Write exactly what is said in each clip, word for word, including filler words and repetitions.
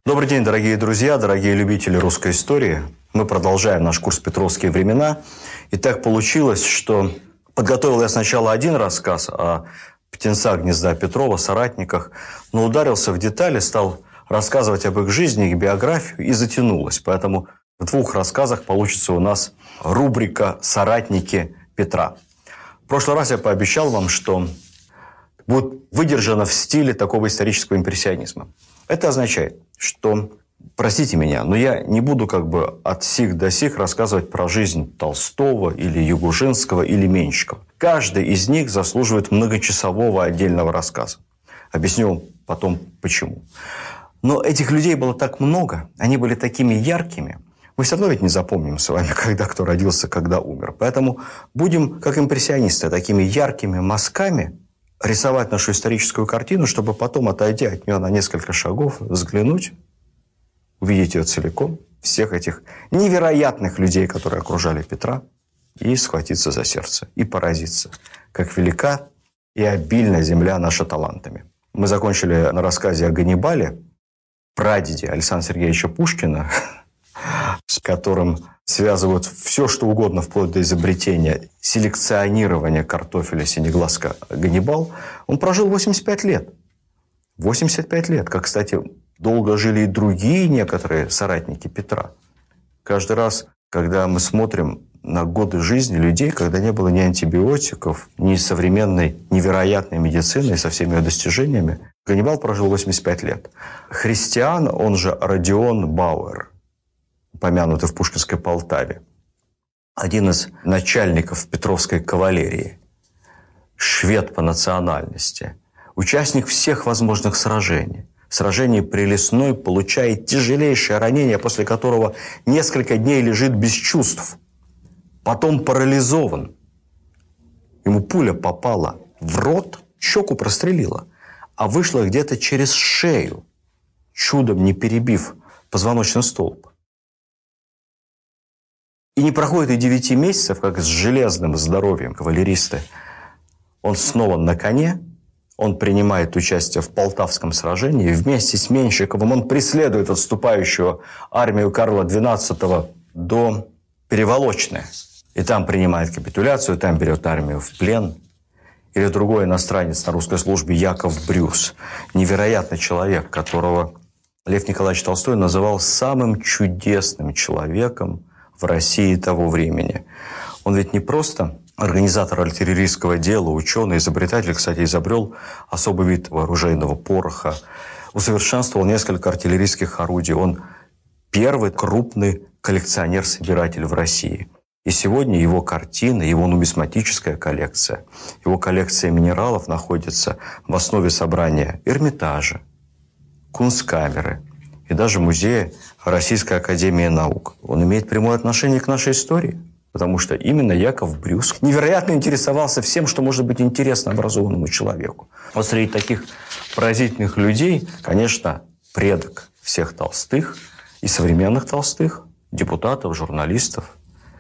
Добрый день, дорогие друзья, дорогие любители русской истории. Мы продолжаем наш курс «Петровские времена». И так получилось, что подготовил я сначала один рассказ о птенцах гнезда Петрова, соратниках, но ударился в детали, стал рассказывать об их жизни, их биографию, и затянулось. Поэтому в двух рассказах получится у нас рубрика «Соратники Петра». В прошлый раз я пообещал вам, что будет выдержано в стиле такого исторического импрессионизма. Это означает, что, простите меня, но я не буду как бы от сих до сих рассказывать про жизнь Толстого или Ягужинского или Менщикова. Каждый из них заслуживает многочасового отдельного рассказа. Объясню потом почему. Но этих людей было так много, они были такими яркими. Мы все равно ведь не запомним с вами, когда кто родился, когда умер. Поэтому будем, как импрессионисты, такими яркими мазками рисовать нашу историческую картину, чтобы потом, отойдя от нее на несколько шагов, взглянуть, увидеть ее целиком, всех этих невероятных людей, которые окружали Петра, и схватиться за сердце, и поразиться, как велика и обильна земля наша талантами. Мы закончили на рассказе о Ганнибале, прадеде Александра Сергеевича Пушкина, с которым связывают все, что угодно, вплоть до изобретения селекционирования картофеля синеглазка Ганнибал. Он прожил восемьдесят пять лет. восемьдесят пять лет. Как, кстати, долго жили и другие некоторые соратники Петра. Каждый раз, когда мы смотрим на годы жизни людей, когда не было ни антибиотиков, ни современной невероятной медицины со всеми ее достижениями, Ганнибал прожил восемьдесят пять лет. Христиан, он же Родион Бауэр, помянутый в Пушкинской Полтаве, один из начальников Петровской кавалерии, швед по национальности, участник всех возможных сражений. Сражение при Лесной получает тяжелейшее ранение, после которого несколько дней лежит без чувств. Потом парализован. Ему пуля попала в рот, щеку прострелила, а вышла где-то через шею, чудом не перебив позвоночный столб. И не проходит и девяти месяцев, как с железным здоровьем кавалеристы. Он снова на коне, он принимает участие в Полтавском сражении, и вместе с Менщиковым он преследует отступающую армию Карла двенадцатого до Переволочной. И там принимает капитуляцию, там берет армию в плен. Или другой иностранец на русской службе Яков Брюс. Невероятный человек, которого Лев Николаевич Толстой называл самым чудесным человеком в России того времени. Он ведь не просто организатор артиллерийского дела, ученый, изобретатель, кстати, изобрел особый вид оружейного пороха, усовершенствовал несколько артиллерийских орудий. Он первый крупный коллекционер-собиратель в России. И сегодня его картины, его нумизматическая коллекция, его коллекция минералов находится в основе собрания Эрмитажа, Кунсткамеры и даже музея Российской академии наук. Он имеет прямое отношение к нашей истории, потому что именно Яков Брюс невероятно интересовался всем, что может быть интересно образованному человеку. Вот среди таких поразительных людей, конечно, предок всех Толстых и современных Толстых, депутатов, журналистов,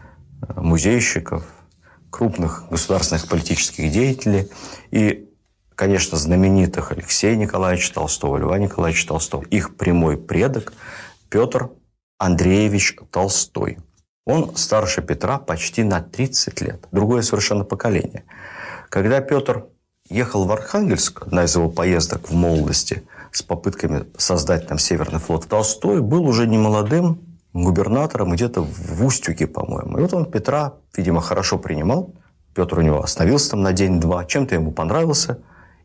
музейщиков, крупных государственных политических деятелей и, конечно, знаменитых Алексея Николаевича Толстого, Льва Николаевича Толстого. Их прямой предок Петр Андреевич Толстой. Он старше Петра почти на тридцать лет. Другое совершенно поколение. Когда Петр ехал в Архангельск, одна из его поездок в молодости, с попытками создать там Северный флот, Толстой был уже не молодым губернатором где-то в Устюге, по-моему. И вот он Петра, видимо, хорошо принимал. Петр у него остановился там на день-два, чем-то ему понравился.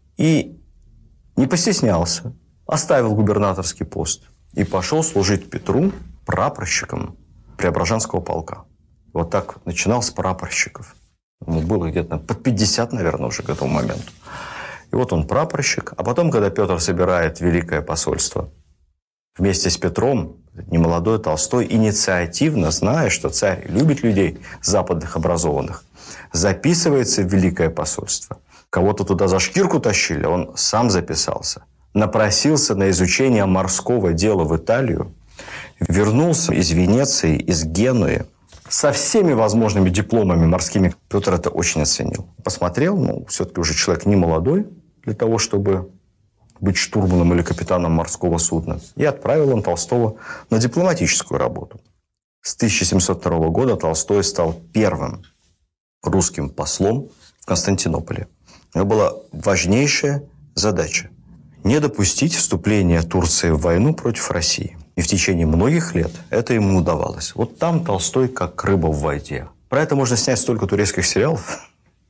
И не постеснялся, оставил губернаторский пост и пошел служить Петру прапорщиком Преображенского полка. Вот так начинал с прапорщиков. Ему было где-то под пятьдесят, наверное, уже к этому моменту. И вот он прапорщик. А потом, когда Петр собирает Великое посольство, вместе с Петром, немолодой Толстой, инициативно, зная, что царь любит людей западных образованных, записывается в Великое посольство. Кого-то туда за шкирку тащили, он сам записался. Напросился на изучение морского дела в Италию, вернулся из Венеции, из Генуи, со всеми возможными дипломами морскими. Петр это очень оценил. Посмотрел, ну, все-таки уже человек не молодой для того, чтобы быть штурманом или капитаном морского судна. И отправил он Толстого на дипломатическую работу. С тысяча семьсот второго года Толстой стал первым русским послом в Константинополе. У него была важнейшая задача – не допустить вступления Турции в войну против России. И в течение многих лет это ему удавалось. Вот там Толстой как рыба в воде. Про это можно снять столько турецких сериалов.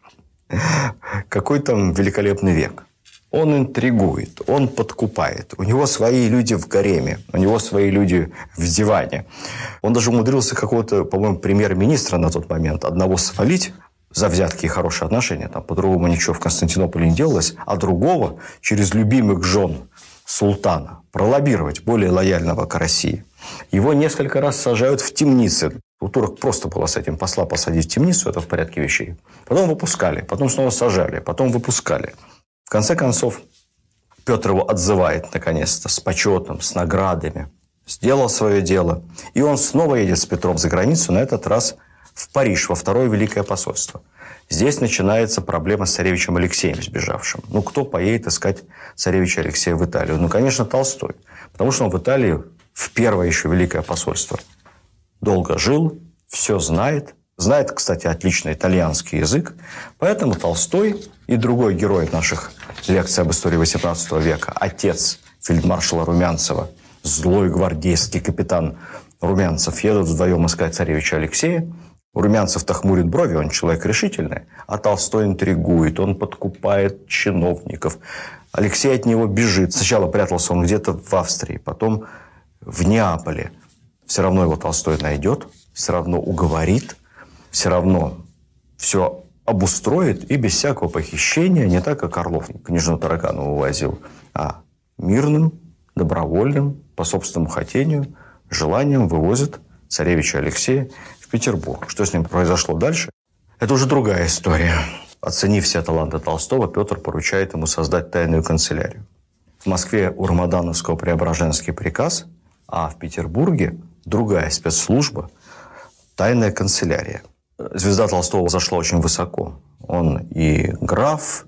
Какой там великолепный век. Он интригует, он подкупает. У него свои люди в гареме, у него свои люди в диване. Он даже умудрился какого-то, по-моему, премьер-министра на тот момент одного свалить за взятки и хорошие отношения. Там по-другому ничего в Константинополе не делалось. А другого через любимых жен султана пролоббировать, более лояльного к России. Его несколько раз сажают в темницы. У турок просто было с этим посла посадить в темницу, это в порядке вещей. Потом выпускали, потом снова сажали, потом выпускали. В конце концов, Петр его отзывает, наконец-то, с почетом, с наградами. Сделал свое дело. И он снова едет с Петром за границу, на этот раз в Париж, во второе Великое посольство. Здесь начинается проблема с царевичем Алексеем сбежавшим. Ну, кто поедет искать царевича Алексея в Италию? Ну, конечно, Толстой. Потому что он в Италии в первое еще Великое посольство долго жил, все знает. Знает, кстати, отлично итальянский язык. Поэтому Толстой и другой герой наших лекций об истории восемнадцатого века, отец фельдмаршала Румянцева, злой гвардейский капитан Румянцев, едут вдвоем искать царевича Алексея. Румянцев-то хмурит брови, он человек решительный, а Толстой интригует, он подкупает чиновников. Алексей от него бежит. Сначала прятался он где-то в Австрии, потом в Неаполе. Все равно его Толстой найдет, все равно уговорит, все равно все обустроит и без всякого похищения, не так, как Орлов княжну Тараканову увозил, а мирным, добровольным, по собственному хотению, желанием вывозит царевича Алексея в Петербург. Что с ним произошло дальше, это уже другая история. Оценив все таланты Толстого, Петр поручает ему создать тайную канцелярию. В Москве у Рамадановского Преображенский приказ, а в Петербурге другая спецслужба – тайная канцелярия. Звезда Толстого зашла очень высоко. Он и граф,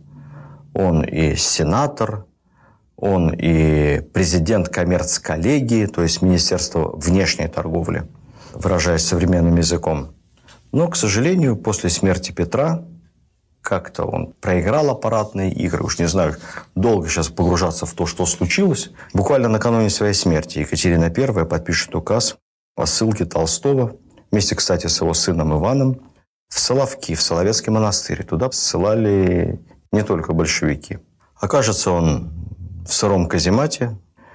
он и сенатор, он и президент коммерц-коллегии, то есть Министерства внешней торговли, выражаясь современным языком. Но, к сожалению, после смерти Петра как-то он проиграл аппаратные игры. Уж не знаю, долго сейчас погружаться в то, что случилось. Буквально накануне своей смерти Екатерина Первая подпишет указ о ссылке Толстого, вместе, кстати, с его сыном Иваном, в Соловки, в Соловецкий монастырь. Туда ссылали не только большевики. Окажется он в сыром каземате,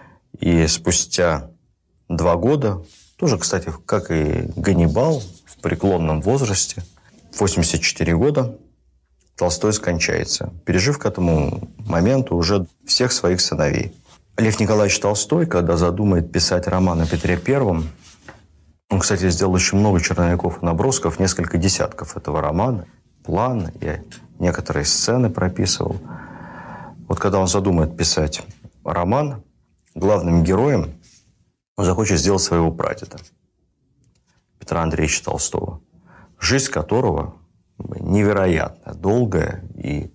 и спустя два года, тоже, кстати, как и Ганнибал, в преклонном возрасте, восемьдесят четыре года, Толстой скончается, пережив к этому моменту уже всех своих сыновей. Лев Николаевич Толстой, когда задумает писать роман о Петре Первом, он, кстати, сделал очень много черновиков и набросков, несколько десятков этого романа, план, и некоторые сцены прописывал. Вот когда он задумает писать роман, главным героем он захочет сделать своего прадеда, Петра Андреевича Толстого, жизнь которого невероятно долгая и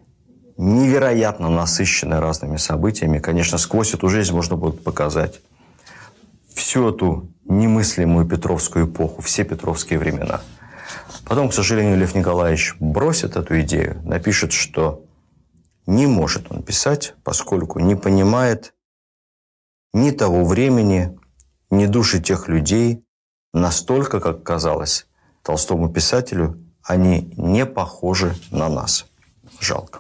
невероятно насыщенная разными событиями. Конечно, сквозь эту жизнь можно будет показать всю эту немыслимую петровскую эпоху, все петровские времена. Потом, к сожалению, Лев Николаевич бросит эту идею, напишет, что не может он писать, поскольку не понимает ни того времени, ни души тех людей, настолько, как казалось толстому писателю, они не похожи на нас. Жалко.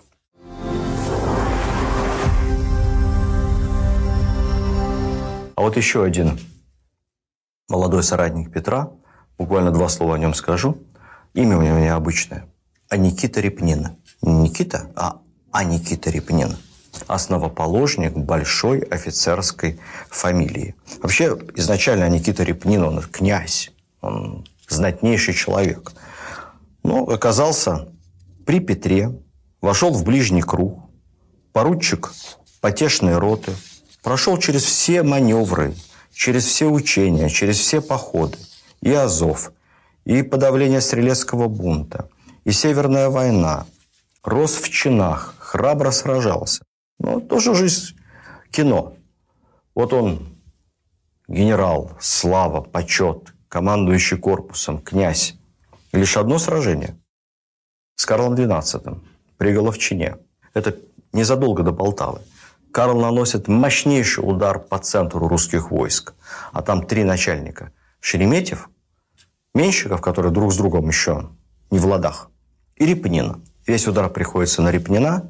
А вот еще один молодой соратник Петра, буквально два слова о нем скажу. Имя у него необычное. А Никита Репнин. Не Никита, а А Никита Репнин. Основоположник большой офицерской фамилии. Вообще, изначально Никита Репнин, он князь, он знатнейший человек. Но оказался при Петре, вошел в ближний круг, поручик потешной роты, прошел через все маневры, через все учения, через все походы, и Азов, и подавление Стрелецкого бунта, и Северная война, рос в чинах, храбро сражался. Но тоже жизнь кино. Вот он, генерал, слава, почет, командующий корпусом, князь. Лишь одно сражение с Карлом двенадцатым при Головчине. Это незадолго до Полтавы. Карл наносит мощнейший удар по центру русских войск. А там три начальника. Шереметьев, Меньшиков, которые друг с другом еще не в ладах, и Репнин. Весь удар приходится на Репнина.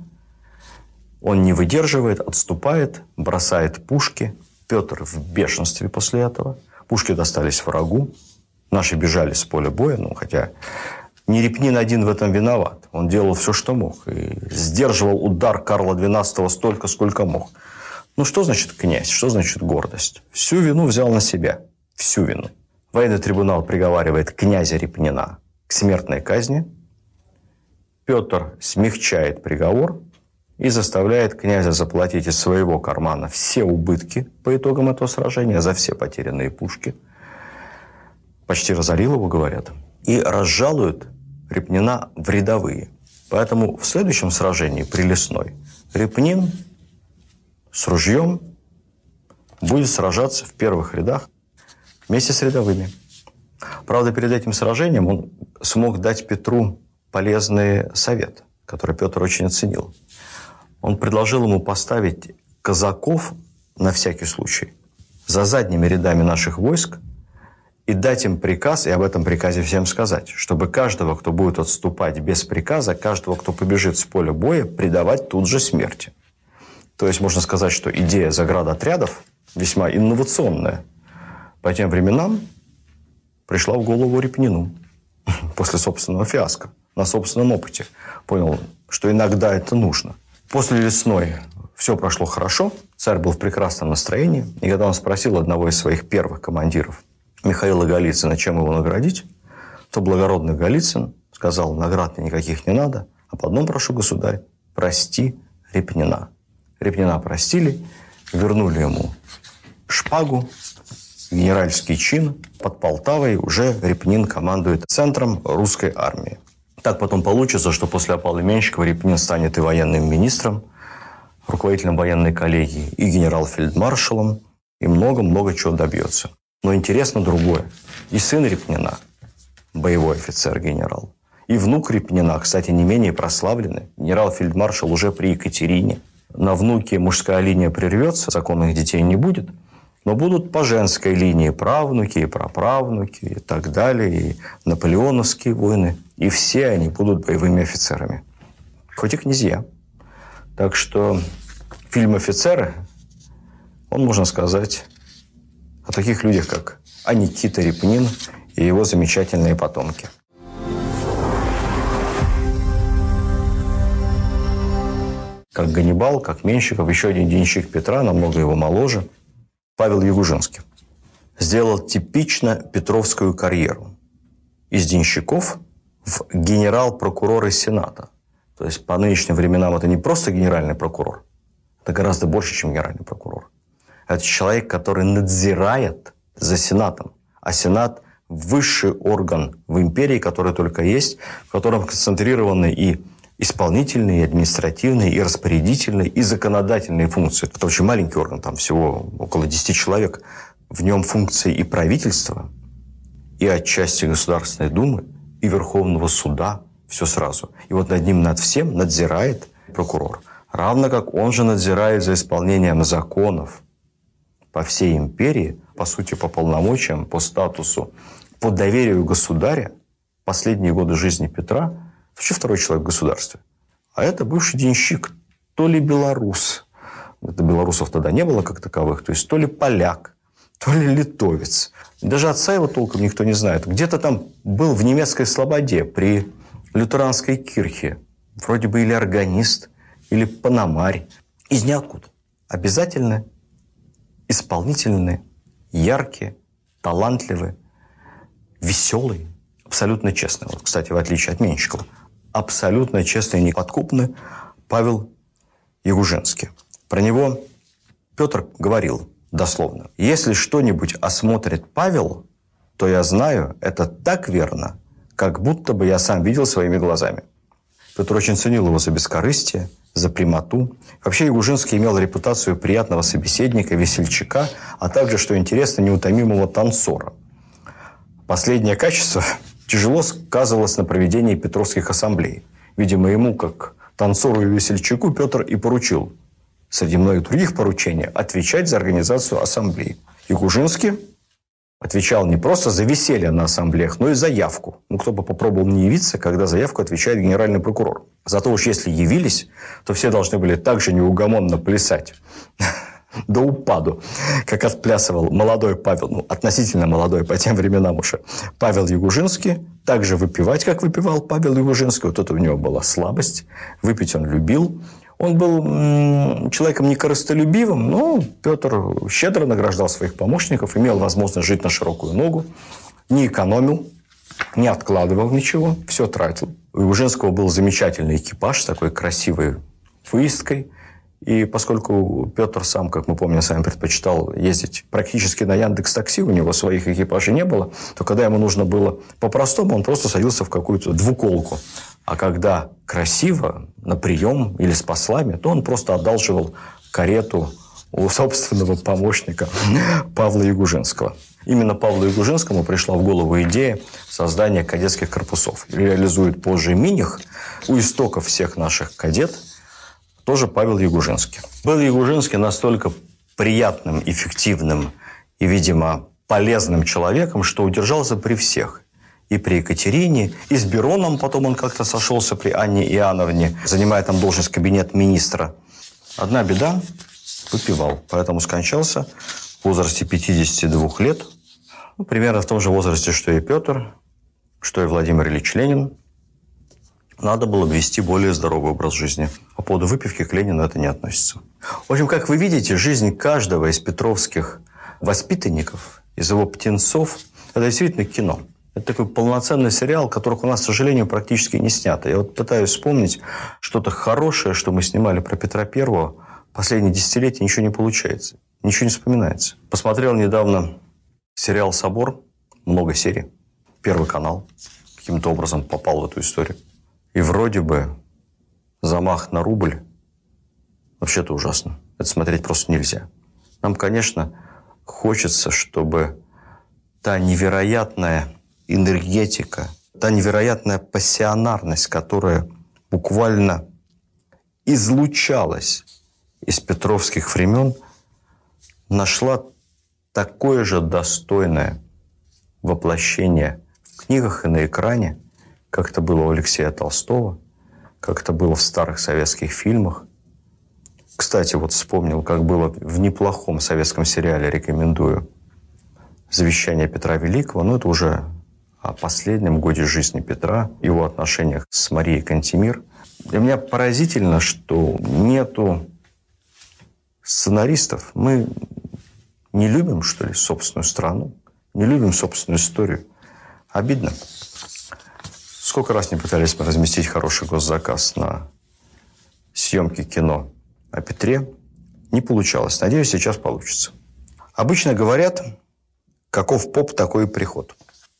Он не выдерживает, отступает, бросает пушки. Петр в бешенстве после этого. Пушки достались врагу. Наши бежали с поля боя. Ну, хотя не Репнин один в этом виноват. Он делал все, что мог. И сдерживал удар Карла двенадцатого столько, сколько мог. Ну, что значит князь? Что значит гордость? Всю вину взял на себя. Всю вину. Военный трибунал приговаривает князя Репнина к смертной казни. Петр смягчает приговор и заставляет князя заплатить из своего кармана все убытки по итогам этого сражения, за все потерянные пушки. Почти разорил его, говорят. И разжалует Репнина в рядовые. Поэтому в следующем сражении при Лесной Репнин с ружьем будет сражаться в первых рядах вместе с рядовыми. Правда, перед этим сражением он смог дать Петру полезный совет, который Петр очень оценил. Он предложил ему поставить казаков на всякий случай за задними рядами наших войск и дать им приказ, и об этом приказе всем сказать, чтобы каждого, кто будет отступать без приказа, каждого, кто побежит с поля боя, предавать тут же смерти. То есть можно сказать, что идея заградотрядов весьма инновационная. По тем временам пришла в голову Репнину после собственного фиаско, на собственном опыте. Понял, что иногда это нужно. После Лесной все прошло хорошо, царь был в прекрасном настроении, и когда он спросил одного из своих первых командиров, Михаила Голицына, чем его наградить, то благородный Голицын сказал: наград мне никаких не надо, а по одному прошу, государь, прости Репнина. Репнина простили, вернули ему шпагу, генеральский чин. Под Полтавой уже Репнин командует центром русской армии. Так потом получится, что после опалы Меньшикова Репнин станет и военным министром, руководителем военной коллегии, и генерал-фельдмаршалом, и много-много чего добьется. Но интересно другое. И сын Репнина, боевой офицер-генерал, и внук Репнина, кстати, не менее прославленный, генерал-фельдмаршал уже при Екатерине. На внуке мужская линия прервется, законных детей не будет, но будут по женской линии правнуки и праправнуки и так далее, и наполеоновские войны. И все они будут боевыми офицерами. Хоть и князья. Так что фильм «Офицеры», он, можно сказать, о таких людях, как а Никита Репнин и его замечательные потомки. Как Ганнибал, как Меньшиков, еще один денщик Петра, намного его моложе, Павел Ягужинский, сделал типично петровскую карьеру. Из денщиков в генерал-прокуроры Сената. То есть по нынешним временам это не просто генеральный прокурор, это гораздо больше, чем генеральный прокурор. Это человек, который надзирает за Сенатом. А Сенат – высший орган в империи, который только есть, в котором концентрированы и исполнительные, и административные, и распорядительные, и законодательные функции. Это очень маленький орган, там всего около десяти человек. В нем функции и правительства, и отчасти Государственной Думы, и Верховного Суда. Все сразу. И вот над ним, над всем надзирает прокурор. Равно как он же надзирает за исполнением законов по всей империи, по сути, по полномочиям, по статусу, по доверию государя. Последние годы жизни Петра вообще второй человек в государстве. А это бывший денщик, то ли белорус. Это белорусов тогда не было как таковых. То есть то ли поляк, то ли литовец. Даже отца его толком никто не знает. Где-то там был в немецкой слободе при лютеранской кирхе. Вроде бы или органист, или пономарь. Из ниоткуда. Обязательно исполнительные, яркие, талантливые, веселые, абсолютно честные. Вот, кстати, в отличие от Меньшикова, абсолютно честный и неподкупный Павел Ягужинский. Про него Петр говорил дословно: «Если что-нибудь осмотрит Павел, то я знаю, это так верно, как будто бы я сам видел своими глазами». Петр очень ценил его за бескорыстие, за прямоту. Вообще Ягужинский имел репутацию приятного собеседника, весельчака, а также, что интересно, неутомимого танцора. Последнее качество тяжело сказывалось на проведении Петровских ассамблей. Видимо, ему, как танцору и весельчаку, Петр и поручил, среди многих других поручений, отвечать за организацию ассамблей. Ягужинский отвечал не просто за веселье на ассамблеях, но и за явку. Ну, кто бы попробовал не явиться, когда за явку отвечает генеральный прокурор. Зато уж если явились, то все должны были так же неугомонно плясать до упаду, как отплясывал молодой Павел, ну, относительно молодой по тем временам уже, Павел Ягужинский, так же выпивать, как выпивал Павел Ягужинский. Вот это у него была слабость, выпить он любил. Он был м- человеком некорыстолюбивым, но Петр щедро награждал своих помощников, имел возможность жить на широкую ногу, не экономил, не откладывал ничего, все тратил. У Ягужинского был замечательный экипаж с такой красивой выездкой. И поскольку Петр сам, как мы помним, с вами предпочитал ездить практически на Яндекс.Такси, у него своих экипажей не было, то когда ему нужно было по-простому, он просто садился в какую-то двуколку. А когда красиво, на прием или с послами, то он просто одалживал карету у собственного помощника Павла Ягужинского. Именно Павлу Ягужинскому пришла в голову идея создания кадетских корпусов. Реализует позже Миних. У истоков всех наших кадет тоже Павел Ягужинский. Был Ягужинский настолько приятным, эффективным и, видимо, полезным человеком, что удержался при всех. И при Екатерине, и с Бероном потом он как-то сошелся при Анне Иоанновне, занимая там должность кабинет-министра. Одна беда – выпивал, поэтому скончался в возрасте пятидесяти двух лет. Ну, примерно в том же возрасте, что и Петр, что и Владимир Ильич Ленин. Надо было вести более здоровый образ жизни. По поводу выпивки к Ленину это не относится. В общем, как вы видите, жизнь каждого из петровских воспитанников, из его птенцов, это действительно кино. Это такой полноценный сериал, которых у нас, к сожалению, практически не снято. Я вот пытаюсь вспомнить что-то хорошее, что мы снимали про Петра Первого. Последние десятилетия ничего не получается. Ничего не вспоминается. Посмотрел недавно сериал «Собор». Много серий. Первый канал. Каким-то образом попал в эту историю. И вроде бы замах на рубль вообще-то ужасно. Это смотреть просто нельзя. Нам, конечно, хочется, чтобы та невероятная энергетика, та невероятная пассионарность, которая буквально излучалась из петровских времен, нашла такое же достойное воплощение в книгах и на экране, как это было у Алексея Толстого, как это было в старых советских фильмах. Кстати, вот вспомнил, как было в неплохом советском сериале, рекомендую, «Завещание Петра Великого». Но это уже о последнем годе жизни Петра, его отношениях с Марией Кантемир. Для меня поразительно, что нету сценаристов. Мы не любим, что ли, собственную страну, не любим собственную историю. Обидно. Сколько раз не пытались мы разместить хороший госзаказ на съемки кино о Петре, не получалось. Надеюсь, сейчас получится. Обычно говорят, каков поп, такой и приход.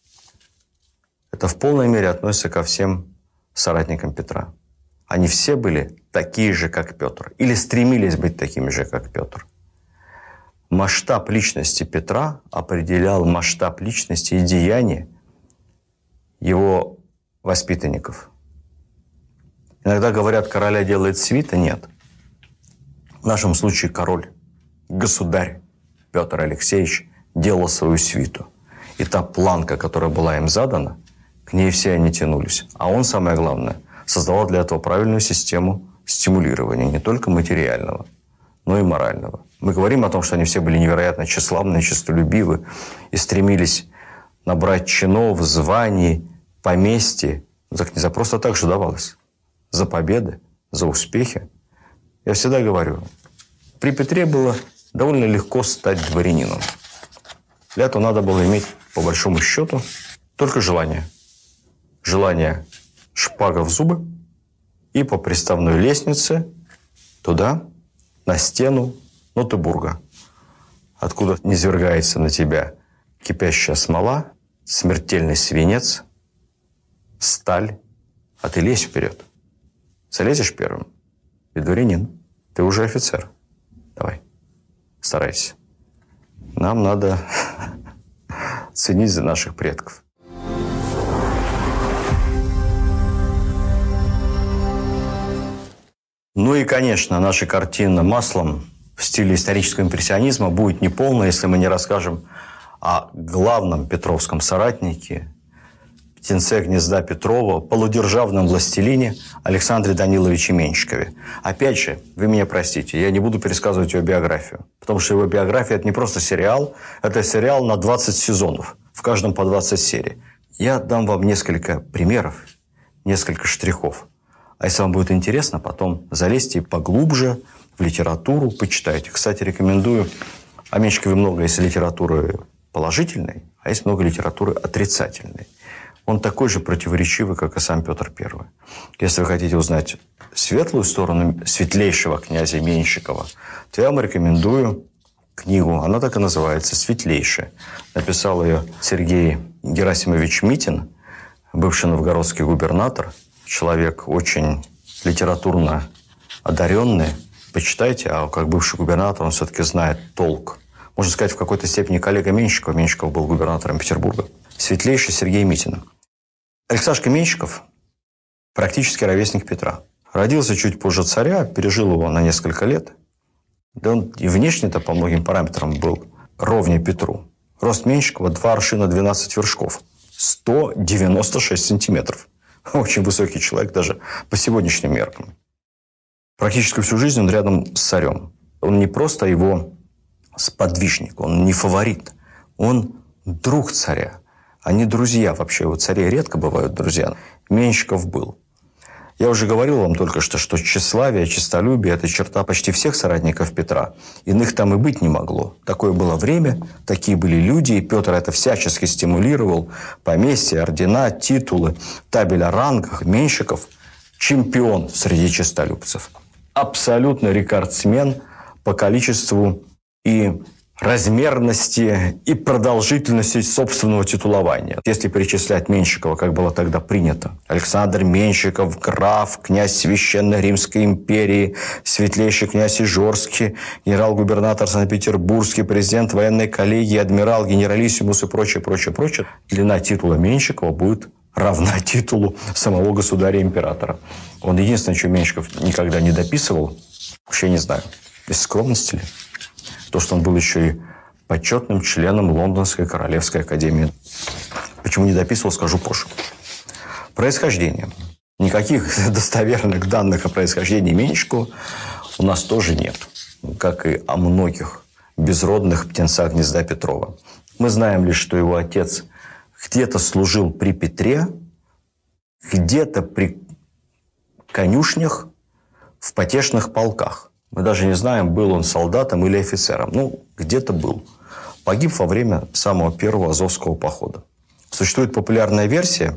Это в полной мере относится ко всем соратникам Петра. Они все были такие же, как Петр. Или стремились быть такими же, как Петр. Масштаб личности Петра определял масштаб личности и деяния его воспитанников. Иногда говорят, короля делает свита. Нет. В нашем случае король, государь Петр Алексеевич делал свою свиту. И та планка, которая была им задана, к ней все они тянулись. А он, самое главное, создавал для этого правильную систему стимулирования не только материального, но и морального. Мы говорим о том, что они все были невероятно тщеславны, честолюбивы и стремились набрать чинов, званий, поместье. Так не за просто так же давалось. За победы, за успехи. Я всегда говорю, при Петре было довольно легко стать дворянином. Для этого надо было иметь, по большому счету, только желание. Желание шпага в зубы и по приставной лестнице туда, на стену Нотебурга, откуда низвергается на тебя кипящая смола, смертельный свинец, сталь, а ты лезь вперед. Залезешь первым, Ты дворянин, ты уже офицер. Давай, старайся. Нам надо ценить за наших предков. Ну и, конечно, наша картина маслом в стиле исторического импрессионизма будет неполна, если мы не расскажем о главном петровском соратнике, птенце гнезда Петрова, полудержавном властелине Александре Даниловиче Меньшикове. Опять же, вы меня простите, я не буду пересказывать его биографию, потому что его биография – это не просто сериал, это сериал на двадцать сезонов, в каждом по двадцать серий. Я дам вам несколько примеров, несколько штрихов. А если вам будет интересно, потом залезьте поглубже в литературу, почитайте. Кстати, рекомендую. О Меньшикове много есть литературы положительной, а есть много литературы отрицательной. Он такой же противоречивый, как и сам Петр Первый. Если вы хотите узнать светлую сторону светлейшего князя Меньшикова, то я вам рекомендую книгу. Она так и называется «Светлейшая». Написал ее Сергей Герасимович Митин, бывший новгородский губернатор. Человек очень литературно одаренный. Почитайте, а как бывший губернатор он все-таки знает толк. Можно сказать, в какой-то степени коллега Меньшикова. Меньшиков был губернатором Петербурга. Светлейший Сергей Митин. Алексашка Меньшиков практически ровесник Петра. Родился чуть позже царя, пережил его на несколько лет. Да он и внешне-то по многим параметрам был ровнее Петру. Рост Меньшикова два аршина двенадцать вершков. сто девяносто шесть сантиметров. Очень высокий человек даже по сегодняшним меркам. Практически всю жизнь он рядом с царем. Он не просто его сподвижник, он не фаворит. Он друг царя. Они друзья. Вообще у царей редко бывают друзья. Меньшиков был. Я уже говорил вам только что, что тщеславие, честолюбие – это черта почти всех соратников Петра. Иных там и быть не могло. Такое было время, такие были люди, и Петр это всячески стимулировал. Поместья, ордена, титулы, табель о рангах. Меньшиков – чемпион среди честолюбцев. Абсолютно рекордсмен по количеству и размерности и продолжительности собственного титулования. Если перечислять Меньшикова, как было тогда принято. Александр Меньшиков, граф, князь Священной Римской империи, светлейший князь Ижорский, генерал-губернатор Санкт-Петербургский, президент военной коллегии, адмирал, генералиссимус и прочее, прочее, прочее. Длина титула Меньшикова будет равна титулу самого государя-императора. Он единственное, что Меньшиков никогда не дописывал, вообще не знаю, без скромности ли. То, что он был еще и почетным членом Лондонской Королевской Академии. Почему не дописывал, скажу позже. Происхождение. Никаких достоверных данных о происхождении Меньшикова у нас тоже нет. Как и о многих безродных птенцах гнезда Петрова. Мы знаем лишь, что его отец где-то служил при Петре, где-то при конюшнях, в потешных полках. Мы даже не знаем, был он солдатом или офицером. Ну, где-то был. Погиб во время самого первого Азовского похода. Существует популярная версия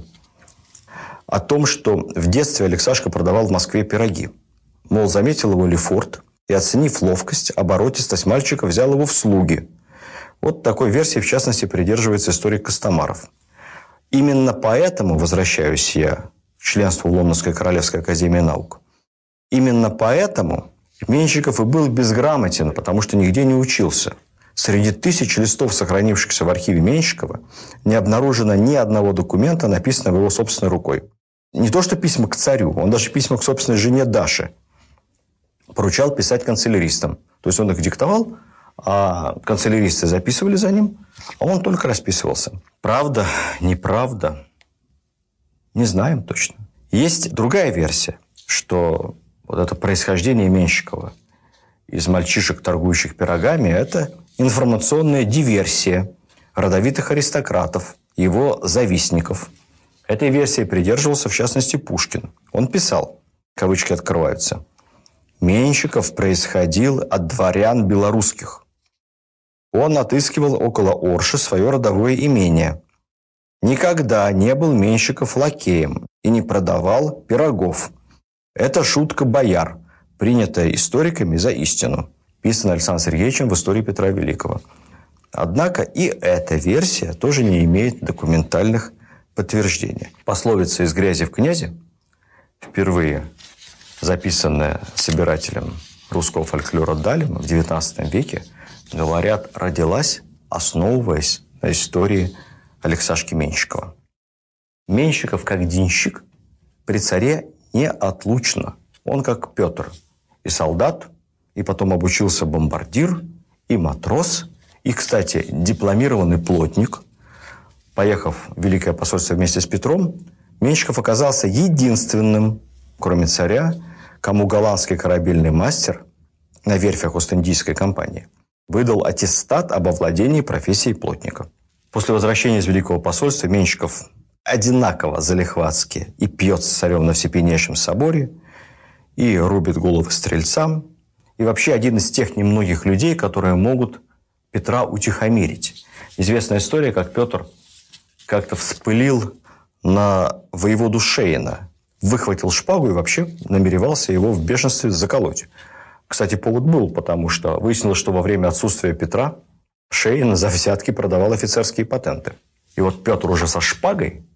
о том, что в детстве Алексашка продавал в Москве пироги. Мол, заметил его Лефорт и, оценив ловкость, оборотистость мальчика, взял его в слуги. Вот такой версии, в частности, придерживается историк Костомаров. Именно поэтому, возвращаюсь я к членству в Лондонской Королевской Академии Наук, именно поэтому Меньшиков и был безграмотен, потому что нигде не учился. Среди тысяч листов, сохранившихся в архиве Меньшикова, не обнаружено ни одного документа, написанного его собственной рукой. Не то что письма к царю, он даже письма к собственной жене Даше поручал писать канцеляристам. То есть он их диктовал, а канцеляристы записывали за ним, а он только расписывался. Правда, неправда, не знаем точно. Есть другая версия, что вот это происхождение Меньшикова из мальчишек, торгующих пирогами, это информационная диверсия родовитых аристократов, его завистников. Этой версии придерживался, в частности, Пушкин. Он писал, кавычки открываются, «Меньшиков происходил от дворян белорусских. Он отыскивал около Орши свое родовое имение. Никогда не был Меньшиков лакеем и не продавал пирогов. Это шутка бояр, принятая историками за истину», писано Александром Сергеевичем в «Истории Петра Великого». Однако и эта версия тоже не имеет документальных подтверждений. Пословица «из грязи в князи» впервые записанные собирателем русского фольклора Далем в девятнадцатом веке, говорят, родилась, основываясь на истории Алексашки Меньшикова. Меньшиков, как денщик, при царе неотлучно. Он как Петр. И солдат, и потом обучился бомбардир, и матрос, и, кстати, дипломированный плотник. Поехав в Великое посольство вместе с Петром, Меньшиков оказался единственным, кроме царя, кому голландский корабельный мастер на верфях Ост-Индийской компании выдал аттестат об овладении профессией плотника. После возвращения из Великого посольства Меньшиков одинаково залихватски и пьет с царем на Всепьянейшем соборе, и рубит головы стрельцам, и вообще один из тех немногих людей, которые могут Петра утихомирить. Известная история, как Петр как-то вспылил на воеводу Шейна, выхватил шпагу и вообще намеревался его в бешенстве заколоть. Кстати, повод был, потому что выяснилось, что во время отсутствия Петра Шейн за взятки продавал офицерские патенты. И вот Петр уже со шпагой